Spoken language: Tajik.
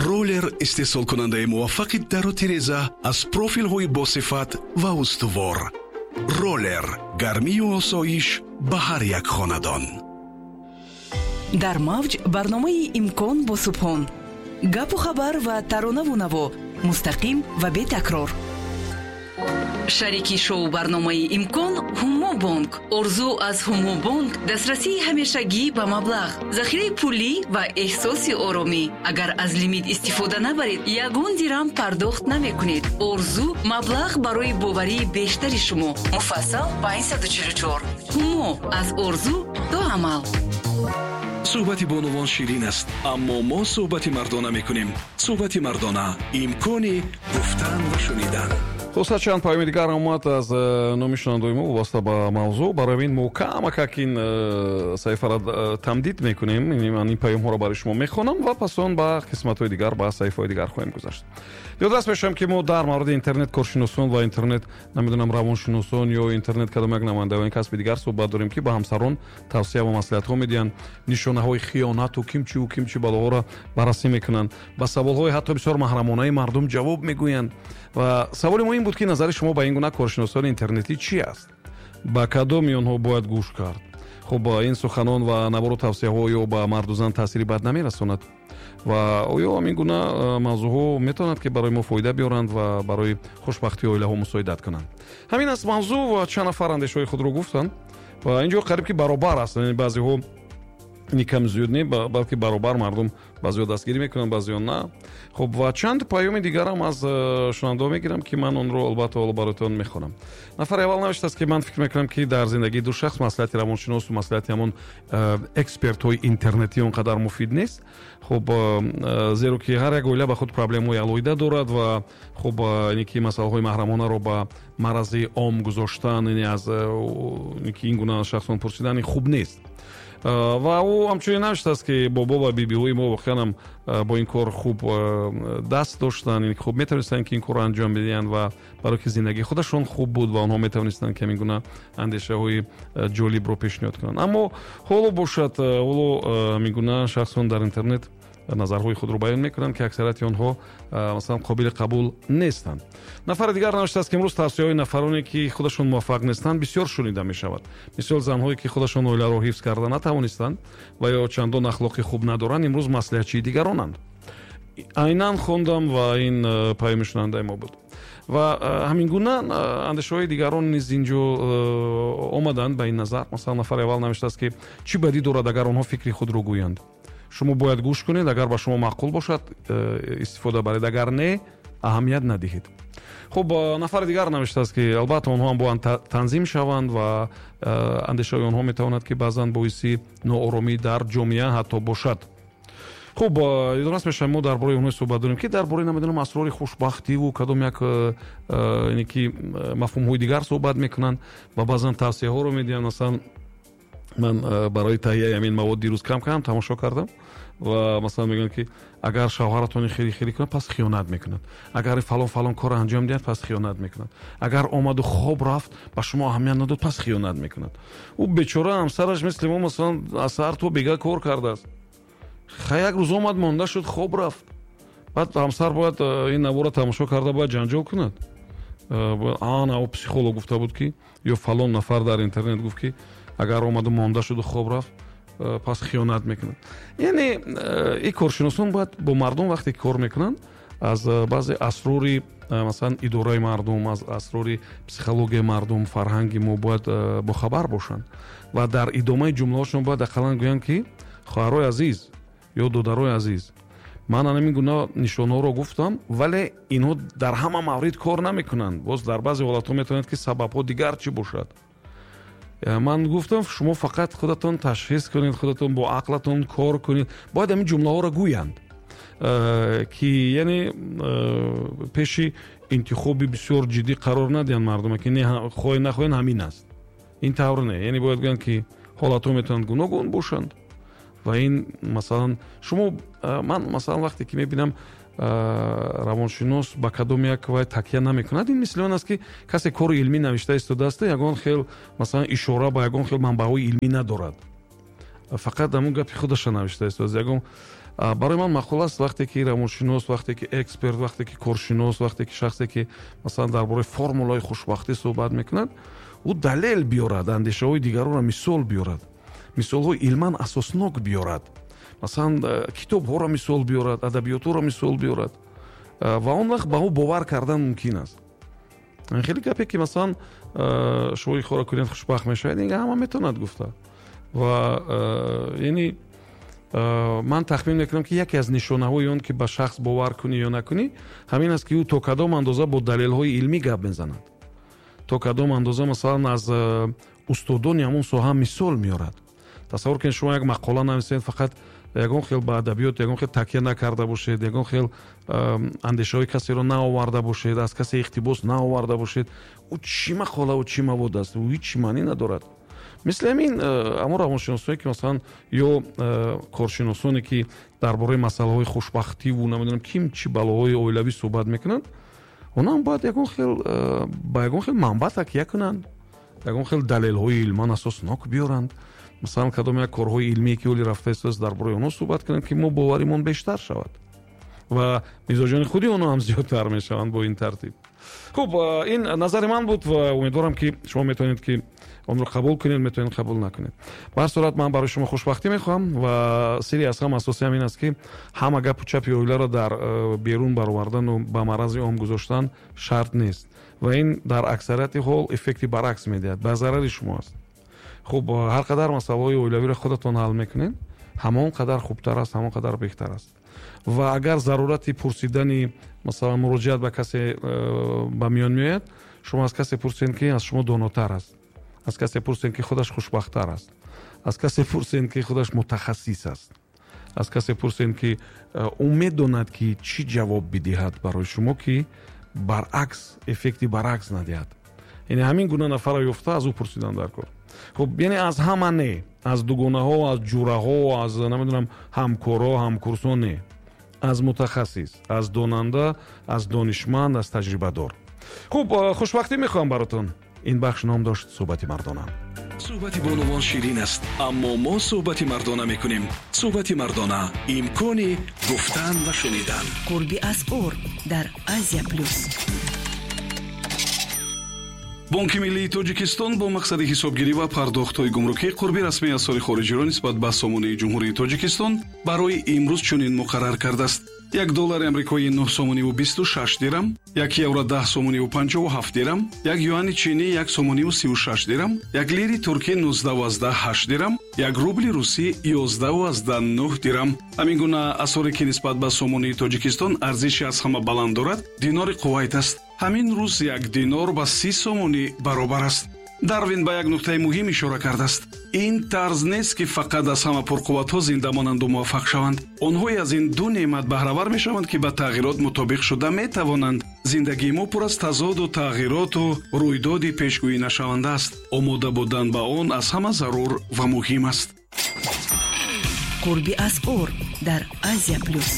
роллер истеҳсолкунандаи муваффақи дару тиреза аз профилҳои босифат ва устувор. роллер гармию осоиш ба ҳар як хонадон. дар мавҷ барномаи имкон бо субҳон, гапу хабар ва таронаву наво, мустақим ва бетакрор. шарики шоу барномаи имкон ҳумо бонк. орзу аз ҳумо бонк дастрасии ҳамешагӣ ба маблағ, захираи пулӣ ва эҳсоси оромӣ. агар аз лимит истифода набаред, ягон дирам пардохт намекунед. орзу маблағ барои боварии бештари шумо. муфассал 544. ҳумо аз орзу то амал. суҳбати бонувон ширин аст, аммо мо суҳбати мардона мекунем. суҳбати мардона, имкони гуфтан ва шунидан. хусад чанд паёми дигар омад аз номи шунавандаи мо вобаста ба мавзӯъ. барои ин мо камакак ин саҳифаро тамдид мекунем. ман ин паёмҳоро барои шумо мехонам ва пас он ба қисматҳои дигар, ба саҳифаҳои дигар хоҳем гузашт. ёддост мешавам ки мо дар мавриди интернет коршиносон ва интернет намедонам равоншиносон ё интернет кадом як намояндаи касби дигар суҳбат дорем ки ба ҳамсарон тавсия ва маслиҳатҳо медиҳанд, нишонаҳои хиёнату кимчи балоҳоро баррасӣ мекунанд, ба саволҳои ҳатто бисёр маҳрамонаи мардум ҷавоб мегӯянд. ва саволи мо ин буд ки назари шумо ба ин гуна коршиносони интернетӣ чӣ аст? ба кадоми онҳо бояд гӯш кард? хуб ин суханон ва навору тавсияҳо ё ба марду зан таъсири бад намерасонад? ва оё ҳамин гуна мавзӯъҳо метавонад ки барои мо фоида биёранд ва барои хушбахтии оилаҳо мусоидат кунанд. ҳамин аст мавзӯъ ва чанд нафар андешаҳои худро гуфтанд ва ин ҷо қариб ки баробар аст. яъне баъзеҳо кам зиёд не, балки баробар мардум баъзеҳо дастгирӣ мекунанд, баъзеҳо на. хуб ва чанд паёми дигарам аз шунавандаҳо мегирам ки ман онро албатта бароятон мехонам. нафари аввал навиштааст ки ман фикр мекунам ки дар зиндагии ду шахс маслиҳати равоншиносу маслиҳати ҳамон экспертҳои интернетӣ он қадар муфид нест. хуб зеро ки ҳар як оила ба худ проблемаҳои алоҳида дорад ва хуб ине ки масъалаҳои маҳрамонаро ба марази ом гузоштан, аз ин гуна шахсон пурсидани хуб нест. ва ӯ ҳамчунин навиштааст ки бобо ва бибиҳои мо воқеан бо ин кор хуб даст доштанд, хуб метавонистанд ки ин корро анҷом бидиҳанд ва барои ки зиндагии худашон хуб буд ва онҳо метавонистанд ки ҳамин гуна андешаҳои ҷолибро пешниҳод кунанд. аммо ҳоло бошад, ҳоло ҳамин гуна шахсон дар интернет назарҳои худро баён мекунанд ки аксарияти онҳо масалан қобили қабул нестанд. нафари дигар навиштааст ки имрӯз тавсияҳои нафароне ки худашон муваффақ нестанд бисёр шунида мешавад. мисол занҳое ки худашон оиларо ҳифз карда натавонистанд ва ё чандон ахлоқи хуб надоранд, имрӯз маслиҳатчии дигаронанд. айнан хондам ва ин паёми шунавандаи мо буд. ва ҳамин гуна андешаҳои дигарон низ ин ҷо омаданд ба ин назар. масалан нафари аввал навиштааст ки чӣ бадӣ дорад агар онҳо фикри худро гӯянд? шумо бояд гӯш кунед, агар ба шумо маъқул бошад истифода баред, агар не аҳамият надиҳед. хуб нафари дигар навиштааст ки албатта онҳо ҳам бояд танзим шаванд ва андешаҳои онҳо метавонад ки баъзан боиси нооромӣ дар ҷомеа ҳатто бошад. хуб идораст мешавад мо дар бораи онҳое суҳбат дорем ки дар бораи намедонам асрори хушбахтиву кадом як ине ки мафҳумҳои дигар суҳбат мекунанд ва баъзан тавсияҳоро медиҳанд. масалан ман барои таҳияи ҳамин мавод дирӯз кам тамошо кардам ва масалан мегӯянд ки агар шавҳаратони хелӣ кунад пас хиёнат мекунад, агар фалон корро анҷом диҳад пас хиёнат мекунад, агар омаду хоб рафт ба шумо аҳамият надод пас хиёнат мекунад. ӯ бечора ҳамсараш мисли мо масалан аз сар то бега кор кардааст, як рӯз омад монда шуд, хоб рафт, баъд ҳамсар бояд ин навора тамошо карда бояд ҷанҷол кунад. ана ӯ психолог гуфта буд ки ё фалон нафар дар интернет гуфт ки агар омаду монда шуду хоб рафт пас хиёнат мекунад. яъне ин коршиносон бояд бо мардум вақте кор мекунанд аз баъзе асрори масалан идораи мардум, аз асрори психологияи мардум, фарҳанги мо бояд бохабар бошанд ва дар идомаи ҷумлаҳошон бояд ақаллан гӯянд ки хоҳарои азиз ё додарои азиз, ман ҳамин гуна нишонаҳоро гуфтам, вале инҳо дар ҳама маврид кор намекунанд. боз дар баъзе ҳолатҳо метавонад ки сабабҳо дигар чӣ бошад. ман гуфтам шумо фақат худатон ташхис кунед, худатон бо ақлатон кор кунед, бояд ҳамин ҷумлаҳоро гӯянд ки яъне пеши интихоби бисёр ҷиддӣ қарор надиҳанд мардума ки хоҳед нахоҳед ҳамин аст. ин тавр не, яъне бояд гӯянд ки ҳолатҳо метавонанд гуногун бошанд ва ин масалан шумо ман масалан вақте ки мебинам равоншинос ба кадом як вай такя намекунад, ин мисли он аст ки касе кори илмӣ навишта истодааст, ягон хел масалан ишора ба ягон хел манбаъҳои илмӣ надорад, фақат ҳамун гапи худаша навишта истодааст, ягон برای من معقول است وقتی که روانشناس، وقتی که اکسپرت، وقتی که کارشناس، وقتی که شخصی که مثلا درباره فرمولای خوشبختی صحبت میکند او دلیل بیارد، اندیشه های دیگران را مثال بیارد، مثال های علما اساسناک بیارد، مثلا کتاب ها را مثال بیارد، ادبیات ها را مثال بیارد و اون وقت به او باور کردن ممکن است. خیلی گپی که مثلا شما خورا کنید خوشبخت میشوید اینگه همه میتوند گفته و یعنی من تخمین میکنم که یکی از نشانه های اون که به شخص باور کنی یا نکنی همین است که او تا کدام اندازه با دلیل های علمی گپ میزند، تا کدام اندازه مثلا از استادان همون ساحه مثال میارد. تصور کنید شما یک مقاله نویسید فقط یگان خیلی با ادبیات یگان خیلی تکیه نکرده باشید، یگان خیلی اندیشه های کسی رو نآورده باشید، از کسی اقتباس نآورده باشید، او چی مقاله و چی مواد است و هیچ معنی ندارد. مثل همین اما روانشناسایی که مثلا یا کارشناسانی که درباره مسائل های خوشبختی و نمیدونم کیم چی بلاهای اولیوی صحبت میکنند، اونا هم باید یگان خیلی با یگان خیلی منبع تکیه کنند، یگان خیلی دلیل های علمی اساسناک بیارند. مثلا کدام یک کارهای علمی که اولی رفته است درباره اونها صحبت کنند که ما باوریمون بیشتر شود و مزاجان خودی اونها هم زیادتر میشوند با این ترتیب. خب این نظر من بود و امیدوارم که شما میتونید که اون رو قبول کنید، میتونید قبول نکنید. به هر صورت من برای شما خوشبختی میخوام و سری از هم اساسی همین است که همه گپ و چپ اویلا را در بیرون برآوردن و به معرض عام گذاشتن شرط نیست و این در اکثریت حال افکتی برعکس میدهد، به ضرر شما است. خب هر قدر مسائل اولیوی را خودتون حل میکنین همون قدر خوبتر است، همون قدر بهتر است. و اگر ضرورتی پرسیدن مثلا مراجعت به کسی به میان میاد، شما از کسی پرسین که از شما داناتر است، از کسی پرسین که خودش خوشبخت‌تر است، از کسی پرسین که خودش متخصص است، از کسی پرسین که امید دارد که چی جواب بدهد برای شما که برعکس افکتی برعکس ندهد. یعنی همین گونه نفر یافته از او پرسیدن در کار. خب یعنی از همه نه، از دوگانه ها، از جوره ها، از نمیدونم همکارا، همکورسان نه، از متخصص، از داننده، از دانشمند، از تجربه دار. خب خوشبختی میخوام براتون. این بخش نام داشت صحبت مردانه. صحبت بانوان شیرین است اما ما صحبت مردانه میکنیم. صحبت مردانه، امکانی گفتن و شنیدن. قربی از قرب در آسیا پلوس. بانки миллии тоҷикистон бо мақсади ҳисобгирӣ ва пардохтҳои гумрукӣ қурби расмии асъори хориҷиро нисбат ба сомонаи ҷумҳурии тоҷикистон барои имрӯз чунин муқаррар кардааст: $1 амрикоӣ 9 сомониву 26 дирам, €1 10 сомониву 57 дирам, $1 чинӣ 1 сомониву 36 дирам, $1 туркӣ 19,8 дирам, $1 русӣ 11,9 дирам. ҳамин гуна асъоре ки нисбат ба сомонаи тоҷикистон арзиши аз ҳама баланд дорад, динори қувайт аст. ҳамин рӯз 1 динор ба 30 сомонӣ баробар аст. дарвин ба як нуқтаи муҳим ишора кардааст: ин тарз нест ки фақат аз ҳама пурқувватҳо зинда монанду муваффақ шаванд. онҳое аз ин ду неъмат баҳравар мешаванд ки ба тағйирот мутобиқ шуда метавонанд. зиндагии мо пур аз тазоду тағйироту рӯйдоди пешгӯинашаванда аст. омода будан ба он аз ҳама зарур ва муҳим аст. قربی از قرب در آسیا پلوس.